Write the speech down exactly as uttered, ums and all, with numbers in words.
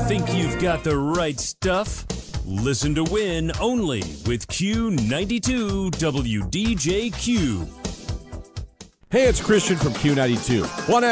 Think you've got the right stuff? Listen to Win only with Q ninety-two W D J Q. Hey, it's Christian from Q ninety-two. Want to